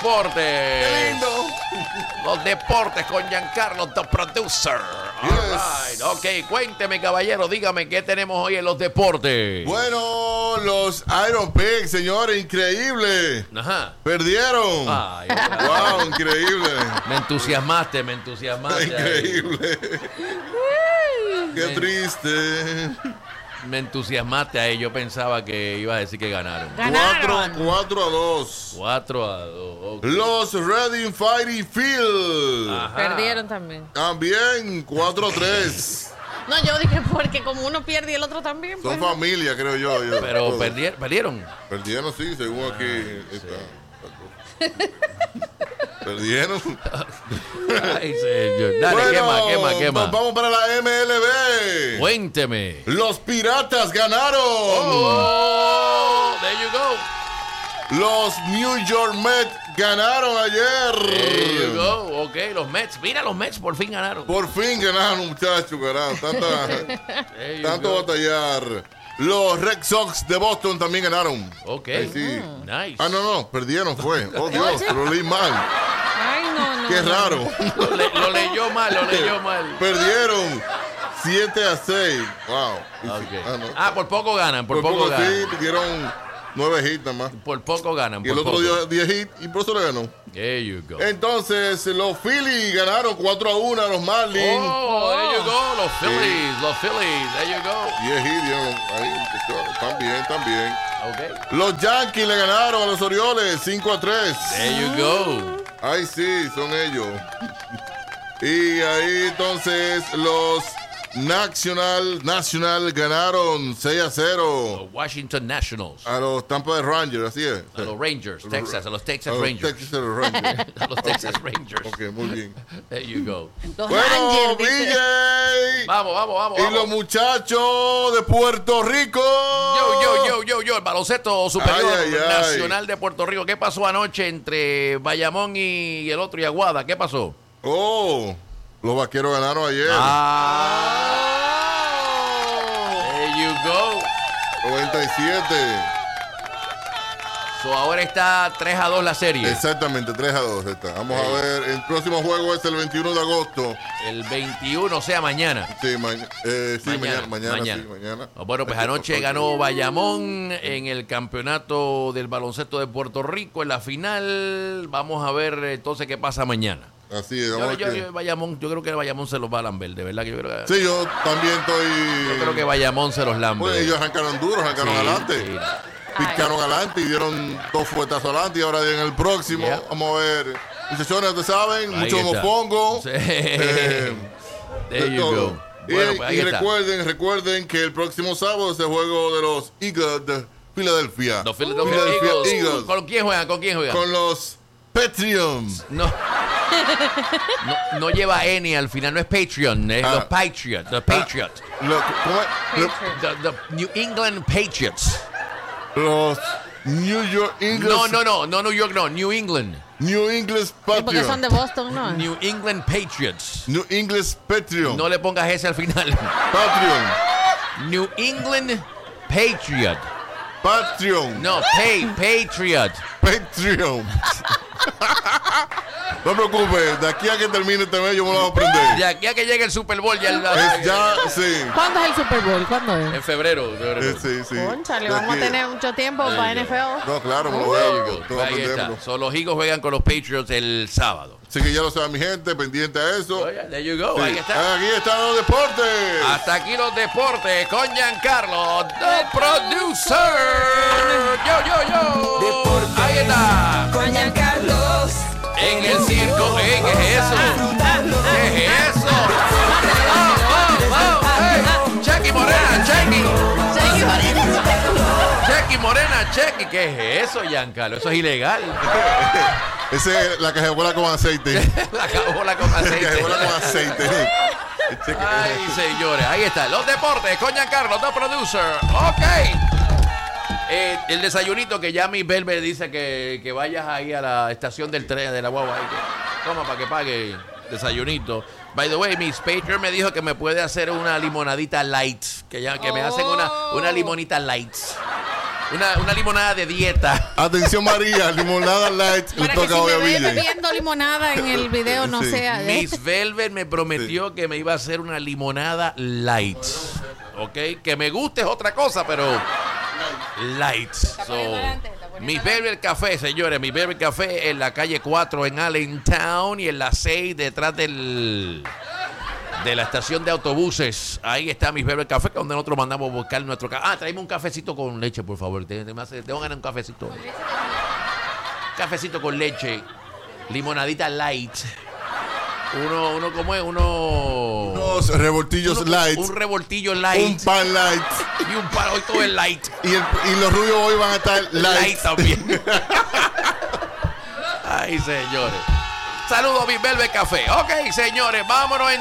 deportes. ¡Qué lindo! Los deportes con Giancarlo, the producer. Yes. All right. Ok, cuénteme, caballero, dígame qué tenemos hoy en los deportes. Bueno, los Iron Pigs, señores, increíble. Ajá. Perdieron. Ay, Wow, increíble. me entusiasmaste. Increíble. Qué triste. Me entusiasmaste ahí. Yo pensaba que ibas a decir que ganaron. 4-2. 4-2. Okay. Los Reading Fighting Field. Ajá. Perdieron también. También 4-3. No, yo dije porque como uno pierde y el otro también. Son Pues. familia, creo yo. Pero perdieron. Perdieron, sí, según aquí. Perdieron. Ay, señor. Dale, Bueno, quema. Nos vamos para la MLB. Cuénteme. Los Piratas ganaron. Oh, there you go. Los New York Mets ganaron ayer. There you go. Ok, los Mets. Mira, los Mets por fin ganaron. Por fin ganaron, muchachos, ganaron. There you Tanto go. batallar. Los Red Sox de Boston también ganaron. Ok. Ay, sí. Nice. No, perdieron fue. Oh, Dios, lo leí mal. Ay, no. Qué no. raro. Lo leyó mal. Perdieron 7-6. Wow. Okay. No. Por poco ganan, Por poco sí, ganan. dieron 9 hits nada más. Por poco ganan. Y el otro dio 10 hits y por eso le ganó. There you go. Entonces, los Phillies ganaron 4-1 a los Marlins. Oh, there you go. Los Phillies. There you go. 10 hits dieron ahí. También. Ok. Los Yankees le ganaron a los Orioles 5-3. There you go. Ahí sí, son ellos. Y ahí entonces los National ganaron 6-0 Los Washington Nationals. a los Tampa Bay Rangers, así es. A los Rangers, Texas. A los Texas A los Rangers. Texas Rangers. A los Texas Rangers. Ok, muy bien. There you go. Los Bueno, Rangers, dice. BJ. Vamos. Y los muchachos de Puerto Rico. Yo, el baloncesto superior Ay. nacional de Puerto Rico. ¿Qué pasó anoche entre Bayamón y el otro y Aguada? ¿Qué pasó? Oh, los vaqueros ganaron ayer. There you go. 97. So ahora está 3-2 la serie. Exactamente, 3-2 está. Vamos a ver, el próximo juego es el 21 de agosto. El 21, o sea, mañana. Sí, mañana. Mañana. Mañana. Bueno, pues anoche ganó Bayamón en el campeonato del baloncesto de Puerto Rico en la final. Vamos a ver entonces qué pasa mañana. Así es, vamos a ver qué- Yo creo que Bayamón se los va a lamber, de verdad que yo creo que, Sí, yo también estoy. yo creo que Bayamón se los lambe. Pues ellos arrancaron duro, arrancaron Sí, adelante. sí. Picaron adelante y dieron 2 fuetazos adelante. Y ahora en el próximo, Yeah. vamos a ver. Muchachones, ustedes saben, Ahí mucho está. mofongo. Sí. de There you todo. go. Bueno, pues ahí y está. recuerden que el próximo sábado es el juego de los Eagles de Filadelfia. Los Philadelphia Eagles. Eagles. ¿Con quién juegan? Con los Patriots. No lleva N al final, no es Patreon, es los Patriots. Los Patriots. ¿Cómo es? The New England Patriots. Los New York Eagles. No, New York, no, New England. New England Sí, porque Patriots. son de Boston, ¿no? New England Patriots. New England Patriots. No le pongas ese al final. Patreon. New England Patriot. Patreon. No, Patriot. Patreon. No te preocupes, de aquí a que termine este mes yo me lo voy a aprender. Ya que llegue el Super Bowl, Sí. ¿Cuándo es el Super Bowl? ¿Cuándo es? en febrero. Sí. Cónchale, De vamos a aquí- tener mucho tiempo para NFL. No, claro, me lo There voy you a go. tengo que Ahí está. aprenderlo. So, los Eagles juegan con los Patriots el sábado. Así que ya lo sabe mi gente, pendiente a eso. Oye, there you go. Sí. Ahí está. Aquí están los deportes. Hasta aquí los deportes con Giancarlo, the producer. Yo. Ahí está. Con Giancarlos. En el circo. ¿Qué es eso? ¿Qué es eso? Chequi Morena, Chequi Morena, Chequi. ¿Qué es eso, Giancarlo? Eso es ilegal. Esa es la cajebola con aceite. La cabola con La aceite. cajebola con aceite. Ay, señores, ahí está. Los deportes con Giancarlo, the producer. Ok. El desayunito que ya mi Bel me dice que vayas ahí a la estación del tren de la guagua. Ahí, toma para que pague desayunito. By the way, Miss Patreon me dijo que me puede hacer una limonadita light. Que me hacen una limonita light. Una limonada de dieta. Atención, María, limonada light. Le Para que toca si hoy a me ve BJ. bebiendo limonada en el video no Sí. sea de... Miss Velvet me prometió que me iba a hacer una limonada light. ¿Ok? Que me guste es otra cosa, pero light. So, Miss Velvet Café, señores. Miss Velvet Café en la calle 4 en Allentown y en la 6 detrás de la estación de autobuses. Ahí está Miss Velvet Café, donde nosotros mandamos a buscar nuestro café. Tráeme un cafecito con leche, por favor. Tengo ganar un cafecito. Cafecito con leche. Limonadita light. Uno ¿cómo es? Unos revoltillos light. Un revoltillo light. Un pan light. Y un pan, hoy todo es light. Y los rubios hoy van a estar light. También. Ay, señores. Saludos, Miss Velvet Café. Ok, señores, vámonos